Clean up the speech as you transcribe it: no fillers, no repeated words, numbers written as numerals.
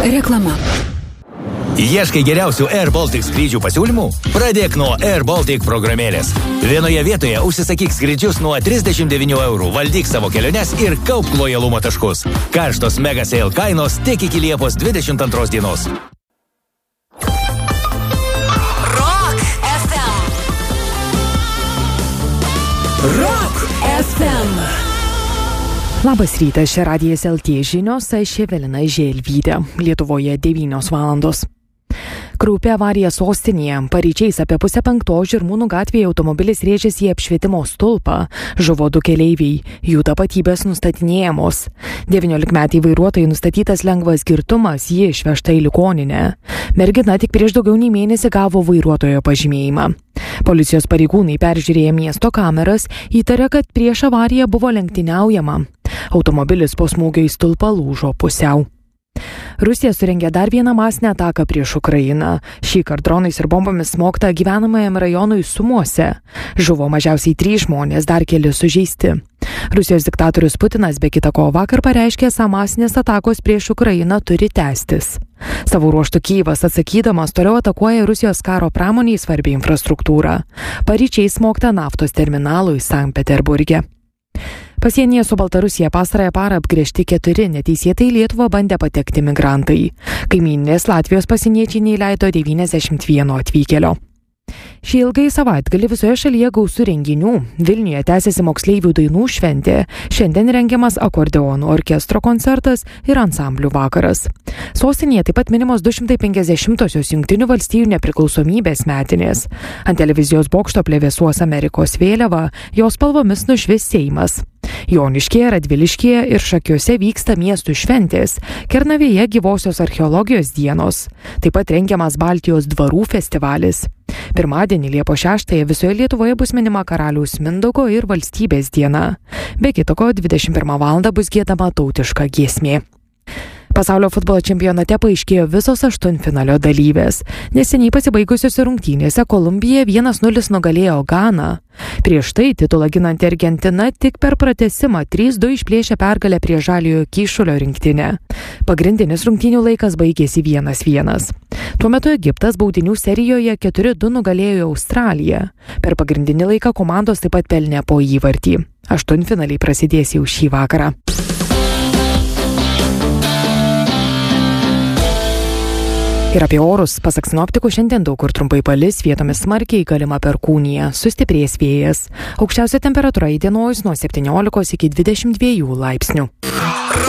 Reklama. Ieškai geriausių Air Baltic skrydžių pasiūlymų? Pradėk nuo Air Baltic programėlės. Vienoje vietoje užsisakyk skrydžius nuo 39 €, valdyk savo keliones ir kaupk lojalumo taškus. Karštos mega sale kainos tik iki Liepos 22 dienos. Rock FM. Rock FM. Labas rytas, čia Radijas LT žinios, aš Evelina Želvytė. Lietuvoje 9 valandos. Kraupi avarija sostinėje. Paryčiais apie 4:30 Žirmūnų gatvėje automobilis rėžėsi į apšvietimo stulpą. Žuvo 2 keleiviai. Jų tapatybės nustatinėjamos. 19-metį vairuotojai nustatytas lengvas girtumas, ji išvežta į ligoninę. Mergina tik prieš daugiau nei mėnesį gavo vairuotojo pažymėjimą. Policijos pareigūnai peržiūrėję miesto kameras, įtarė, kad prieš avariją buvo lenktyniaujama. Automobilis po smūgio į stulpą lūžo pusiau. Rusija surengė dar vieną masinę ataką prieš Ukrainą. Šįkart dronais ir bombomis smogta gyvenamajam rajonui Sumuose. Žuvo mažiausiai 3 žmonės, dar keli sužeisti. Rusijos diktatorius Putinas be kita ko vakar pareiškė, esą masinės atakos prieš Ukrainą turi tęstis. Savo ruožtu Kyjivas atsakydamas toliau atakuoja Rusijos karo pramoniai svarbią infrastruktūrą. Paryčiais smogta naftos terminalui Sankt Peterburge. Pasienyje su Baltarusija pastarąją parą apgręžti 4 neteisėtai į Lietuvą bandę patekti migrantai. Kaimyninės Latvijos pasieniečiai neįleido 91 atvykėlio. Šį ilgai savaitgalį visoje šalyje gausu renginių. Vilniuje tęsiasi moksleivių dainų šventė. Šiandien rengiamas akordeonų orkestro koncertas ir ansamblių vakaras. Sostinėje taip pat minimos 250-osios Jungtinių valstijų nepriklausomybės metinės. Ant televizijos bokšto plevėsuos Amerikos vėliava, jos spalvomis nušvis Seimas. Joniškėje, Radviliškėje ir Šakiuose vyksta miestų šventės, Kernavėje gyvosios archeologijos dienos. Taip pat rengiamas Baltijos dvarų festivalis. Pirmadienį Liepos 6 visoje Lietuvoje bus minima Karaliaus Mindaugo ir valstybės diena. Be kitoko 21 val. Bus giedama tautiška giesmė. Pasaulio futbolo čempionate paaiškėjo visos aštuntfinalio dalyvės. Neseniai pasibaigusiose rungtynėse Kolumbija 1-0 nugalėjo Ganą. Prieš tai titulą ginanti Argentina tik per pratęsimą 3-2 išplėšė pergalę prie Žaliojo Kyšulio rinktinę. Pagrindinis rungtynių laikas baigėsi 1-1. Tuo metu Egiptas baudinių serijoje 4-2 nugalėjo Australiją. Per pagrindinį laiką komandos taip pat pelnė po įvartį. Aštuntfinaliai prasidės jau šį vakarą. Ir apie orus, pasak sinoptikų, šiandien daug kur trumpai palis, vietomis smarkiai galima perkūnija, sustiprės vėjas. Aukščiausia temperatūra įdienojus nuo 17 iki 22 laipsnių.